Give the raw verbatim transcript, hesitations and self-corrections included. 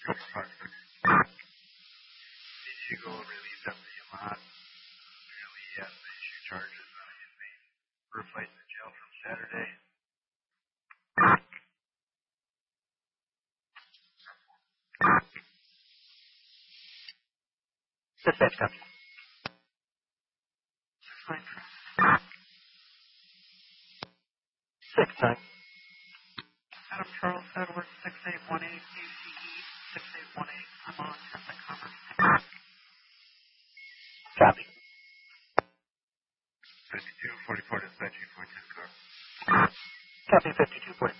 Park. Need you to go relieve them the Yamaha. Apparently he has the issue charges on his main roof light in the jail from Saturday. Dispatch copy. Six nine three. Six nine. Adam Charles Edwards, six eight one eight, A C E, six eight one eight. I'm on Traffic Commerce. Copy. fifty-two forty-four dispatching for ten car. Copy fifty-two forty.